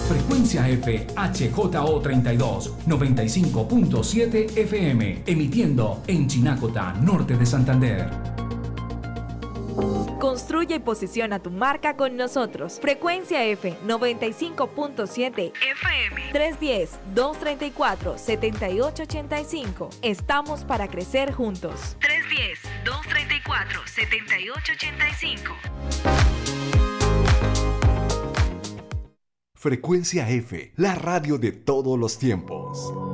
Frecuencia F HJO32 95.7 FM, emitiendo en Chinacota, norte de Santander. Construye y posiciona tu marca con nosotros. Frecuencia F 95.7 FM 310-234-7885. Estamos para crecer juntos. 310-234-7885. Frecuencia F, la radio de todos los tiempos.